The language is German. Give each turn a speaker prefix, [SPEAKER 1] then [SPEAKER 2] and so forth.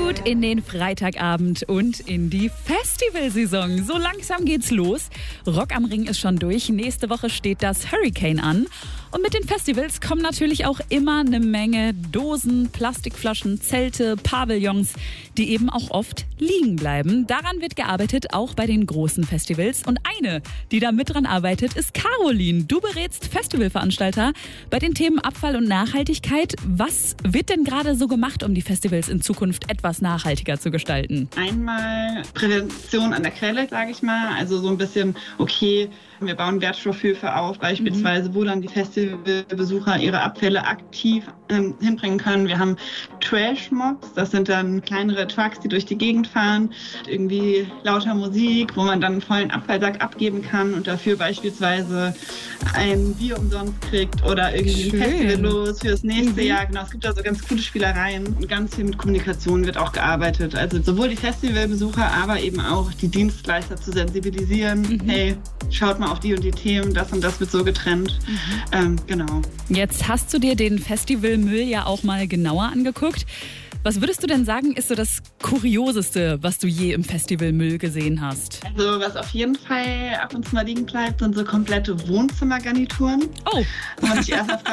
[SPEAKER 1] gut in den Freitagabend und in die Festivalsaison. So langsam geht's los. Rock am Ring ist schon durch. Nächste Woche steht das Hurricane an. Und mit den Festivals kommen natürlich auch immer eine Menge Dosen, Plastikflaschen, Zelte, Pavillons, die eben auch oft liegen bleiben. Daran wird gearbeitet, auch bei den großen Festivals. Und eine, die da mit dran arbeitet, ist Caroline. Du berätst Festivalveranstalter bei den Themen Abfall und Nachhaltigkeit. Was wird denn gerade so gemacht, um die Festivals in Zukunft etwas nachhaltiger zu gestalten?
[SPEAKER 2] Einmal Prävention an der Quelle, sage ich mal. Also so ein bisschen, okay, wir bauen Wertstoffhöfe auf, beispielsweise, wo dann die Festivalbesucher ihre Abfälle aktiv hinbringen können. Wir haben Trash-Mobs, das sind dann kleinere Trucks, die durch die Gegend fahren, irgendwie lauter Musik, wo man dann einen vollen Abfallsack abgeben kann und dafür beispielsweise ein Bier umsonst kriegt oder irgendwie ein Festival los fürs nächste Jahr. Genau, es gibt da so ganz coole Spielereien und ganz viel mit Kommunikation wird auch gearbeitet. Also sowohl die Festivalbesucher, aber eben auch die Dienstleister zu sensibilisieren. Hey, schaut mal auf die und die Themen, das und das wird so getrennt. Genau.
[SPEAKER 1] Jetzt hast du dir den Festivalmüll ja auch mal genauer angeguckt. Was würdest du denn sagen, ist so das Kurioseste, was du je im Festivalmüll gesehen hast?
[SPEAKER 2] Also was auf jeden Fall ab und zu mal liegen bleibt, sind so komplette Wohnzimmergarnituren.
[SPEAKER 1] Oh!
[SPEAKER 2] Und ich erst mal